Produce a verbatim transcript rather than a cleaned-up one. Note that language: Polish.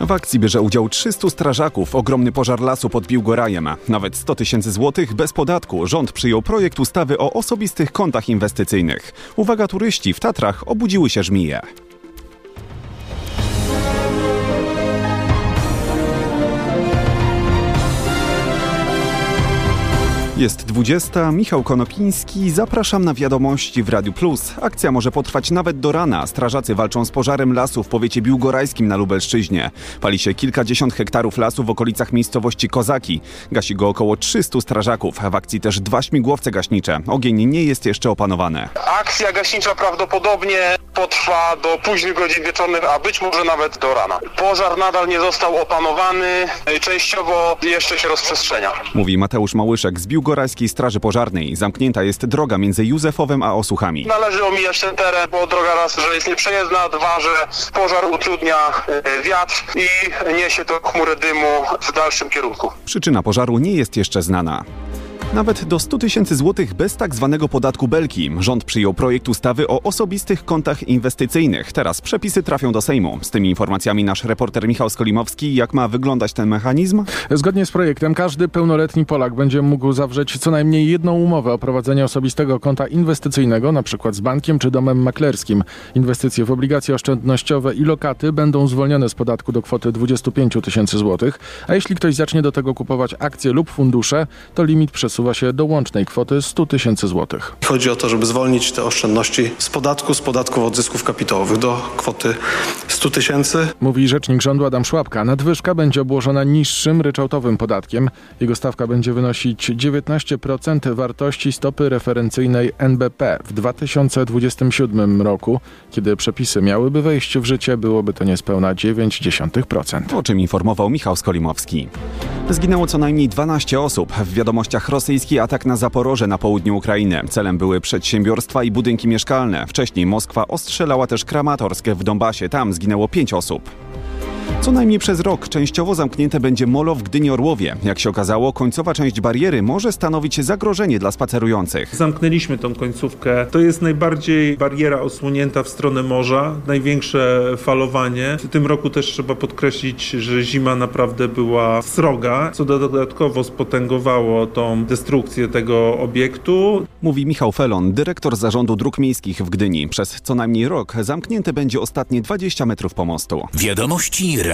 W akcji bierze udział trzystu strażaków. Ogromny pożar lasu pod Biłgorajem. Nawet sto tysięcy złotych bez podatku. Rząd przyjął projekt ustawy o osobistych kontach inwestycyjnych. Uwaga, turyści, w Tatrach obudziły się żmije. Jest dwudziesta, Michał Konopiński, zapraszam na wiadomości w Radiu Plus. Akcja może potrwać nawet do rana. Strażacy walczą z pożarem lasu w powiecie biłgorajskim na Lubelszczyźnie. Pali się kilkadziesiąt hektarów lasu w okolicach miejscowości Kozaki. Gasi go około trzystu strażaków. W akcji też dwa śmigłowce gaśnicze. Ogień nie jest jeszcze opanowany. Akcja gaśnicza prawdopodobnie potrwa do późnych godzin wieczornych, a być może nawet do rana. Pożar nadal nie został opanowany, częściowo jeszcze się rozprzestrzenia. Mówi Mateusz Małyszek z Biłgorajskiej Straży Pożarnej. Zamknięta jest droga między Józefowem a Osuchami. Należy omijać ten teren, bo droga raz, że jest nieprzejezdna, dwa, że pożar utrudnia wiatr i niesie to chmurę dymu w dalszym kierunku. Przyczyna pożaru nie jest jeszcze znana. Nawet do stu tysięcy złotych bez tak zwanego podatku belki. Rząd przyjął projekt ustawy o osobistych kontach inwestycyjnych. Teraz przepisy trafią do Sejmu. Z tymi informacjami nasz reporter Michał Skolimowski. Jak ma wyglądać ten mechanizm? Zgodnie z projektem każdy pełnoletni Polak będzie mógł zawrzeć co najmniej jedną umowę o prowadzenie osobistego konta inwestycyjnego, np. z bankiem czy domem maklerskim. Inwestycje w obligacje oszczędnościowe i lokaty będą zwolnione z podatku do kwoty dwudziestu pięciu tysięcy złotych, a jeśli ktoś zacznie do tego kupować akcje lub fundusze, to limit przesuwa się do łącznej kwoty stu tysięcy złotych. Chodzi o to, żeby zwolnić te oszczędności z podatku, z podatków od zysków kapitałowych do kwoty stu tysięcy. Mówi rzecznik rządu Adam Szłapka. Nadwyżka będzie obłożona niższym ryczałtowym podatkiem. Jego stawka będzie wynosić dziewiętnaście procent wartości stopy referencyjnej N B P. W dwa tysiące dwudziestym siódmym roku, kiedy przepisy miałyby wejść w życie, byłoby to niespełna dziewięć dziesiątych procent. O czym informował Michał Skolimowski. Zginęło co najmniej dwanaście osób. W wiadomościach rosyjski atak na Zaporoże na południu Ukrainy. Celem były przedsiębiorstwa i budynki mieszkalne. Wcześniej Moskwa ostrzelała też Kramatorsk w Donbasie. Tam zginęło pięć osób. Co najmniej przez rok częściowo zamknięte będzie molo w Gdyni-Orłowie. Jak się okazało, końcowa część bariery może stanowić zagrożenie dla spacerujących. Zamknęliśmy tą końcówkę. To jest najbardziej bariera osłonięta w stronę morza, największe falowanie. W tym roku też trzeba podkreślić, że zima naprawdę była sroga, co dodatkowo spotęgowało tą destrukcję tego obiektu. Mówi Michał Felon, dyrektor Zarządu Dróg Miejskich w Gdyni. Przez co najmniej rok zamknięte będzie ostatnie dwadzieścia metrów pomostu. Wiadomości